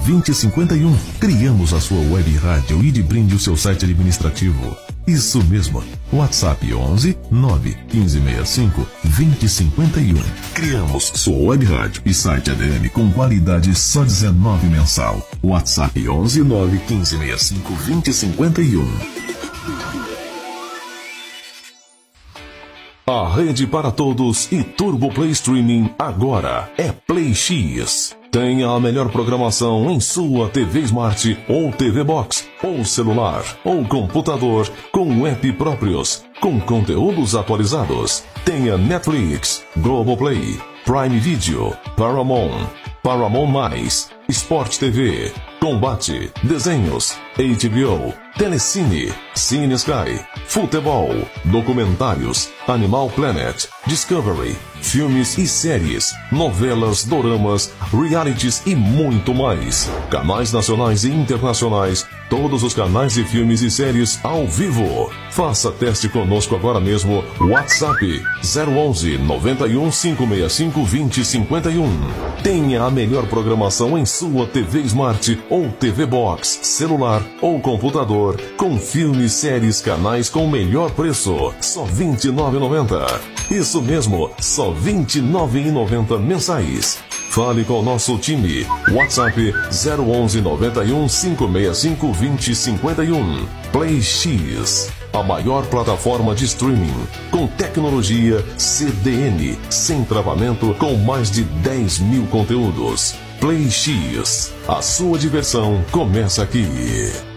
2051. Criamos a sua web rádio e de brinde o seu site administrativo. Isso mesmo, WhatsApp 11 91565 2051. Criamos sua web rádio e site ADM com qualidade só 19 mensal. WhatsApp 11 91565 2051. A rede para todos e Turbo Play Streaming agora é Play X. Tenha a melhor programação em sua TV Smart ou TV Box, ou celular, ou computador, com app próprios, com conteúdos atualizados. Tenha Netflix, Globoplay, Prime Video, Paramount, Paramount+, Sport TV, Combate, Desenhos, HBO, Telecine, Cine Sky, Futebol, Documentários, Animal Planet, Discovery, filmes e séries, novelas, doramas, realities e muito mais. Canais nacionais e internacionais, todos os canais de filmes e séries ao vivo. Faça teste conosco agora mesmo. WhatsApp 011 91 565 2051. Tenha a melhor programação em sua TV Smart ou TV Box, celular ou computador, com filmes, séries, canais com melhor preço. Só R$ 29,90. Isso mesmo, só R$ 29,90 mensais. Fale com o nosso time. WhatsApp 011 91 565 2051. Play X, a maior plataforma de streaming com tecnologia CDN, sem travamento, com mais de 10 mil conteúdos. Play X, a sua diversão começa aqui.